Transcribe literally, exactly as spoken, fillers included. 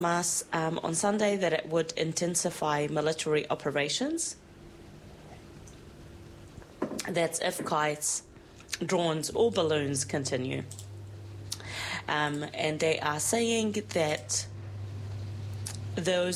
Hamas um, on Sunday that it would intensify military operations. That's if kites, drones, or balloons continue. Um, and they are saying that those